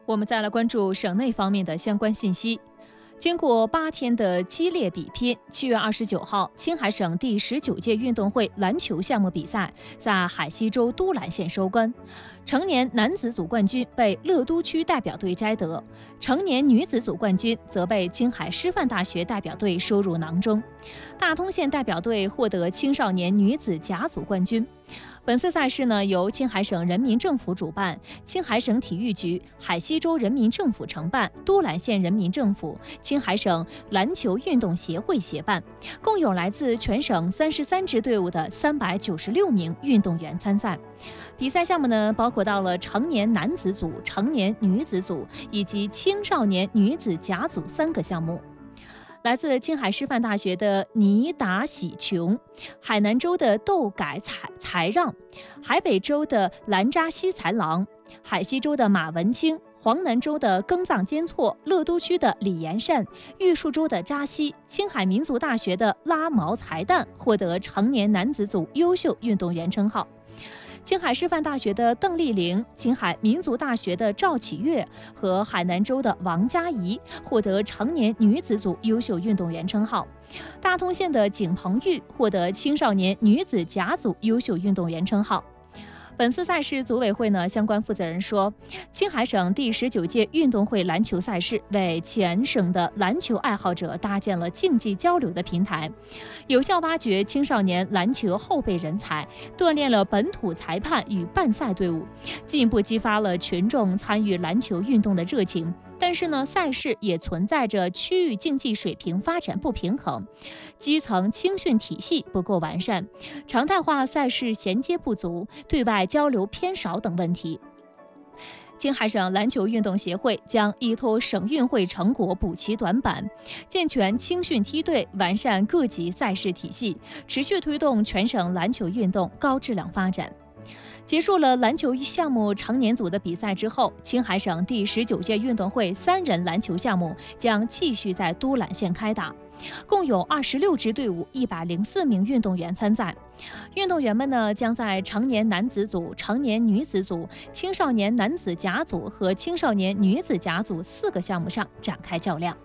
我们再来关注省内方面的相关信息。经过8天的激烈比拼，7月29号，青海省第19届运动会篮球项目比赛在海西州都兰县收官。成年男子组冠军被乐都区代表队摘得，成年女子组冠军则被青海师范大学代表队收入囊中。大通县代表队获得青少年女子甲组冠军。本次赛事呢，由青海省人民政府主办，青海省体育局、海西州人民政府承办，都兰县人民政府、青海省篮球运动协会协办，共有来自全省33支队伍的396名运动员参赛。比赛项目呢，包括到了成年男子组、成年女子组以及青少年女子甲组3个项目。来自青海师范大学的倪达喜琼，海南州的窦改才让，海北州的兰扎西才郎，海西州的马文清，黄南州的庚藏坚错，乐都区的李延善，玉树州的扎西，青海民族大学的拉毛才旦获得成年男子组优秀运动员称号。青海师范大学的邓丽玲、青海民族大学的赵启月和海南州的王佳怡获得成年女子组优秀运动员称号。大通县的景鹏玉获得青少年女子甲组优秀运动员称号。本次赛事组委会呢，相关负责人说，青海省第19届运动会篮球赛事为全省的篮球爱好者搭建了竞技交流的平台，有效挖掘青少年篮球后备人才，锻炼了本土裁判与办赛队伍，进一步激发了群众参与篮球运动的热情。但是呢，赛事也存在着区域竞技水平发展不平衡，基层青训体系不够完善，常态化赛事衔接不足，对外交流偏少等问题。青海省篮球运动协会将依托省运会成果补齐短板，健全青训梯队，完善各级赛事体系，持续推动全省篮球运动高质量发展。结束了篮球项目成年组的比赛之后，青海省第19届运动会3人篮球项目将继续在都兰县开打，共有26支队伍、104名运动员参赛。运动员们呢，将在成年男子组、成年女子组、青少年男子甲组和青少年女子甲组4个项目上展开较量。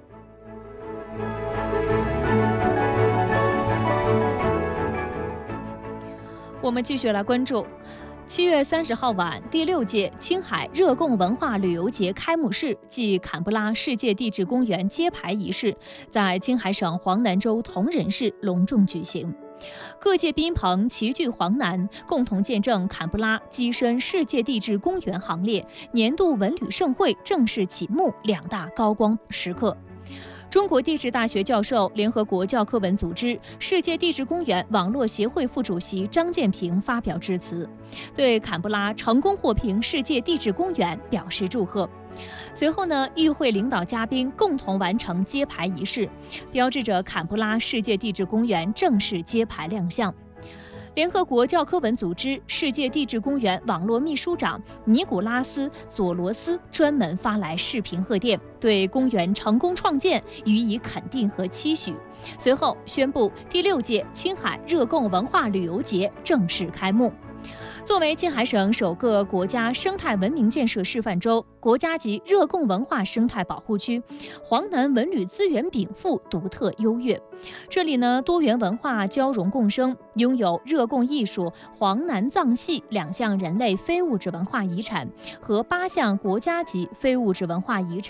我们继续来关注7月30号晚，第6届青海热贡文化旅游节开幕式暨坎布拉世界地质公园揭牌仪式在青海省黄南州铜仁市隆重举行。各界宾朋齐聚黄南，共同见证坎布拉跻身世界地质公园行列、年度文旅盛会正式启幕2大高光时刻。中国地质大学教授、联合国教科文组织世界地质公园网络协会副主席张建平发表致辞，对坎布拉成功获评世界地质公园表示祝贺。随后呢，与会领导嘉宾共同完成揭牌仪式，标志着坎布拉世界地质公园正式揭牌亮相。联合国教科文组织世界地质公园网络秘书长尼古拉斯·佐罗斯专门发来视频贺电，对公园成功创建予以肯定和期许。随后宣布第6届青海热贡文化旅游节正式开幕。作为青海省首个国家生态文明建设示范州、国家级热贡文化生态保护区，黄南文旅资源禀赋独特优越。这里呢，多元文化交融共生，拥有热贡艺术、黄南藏戏2项人类非物质文化遗产和8项国家级非物质文化遗产。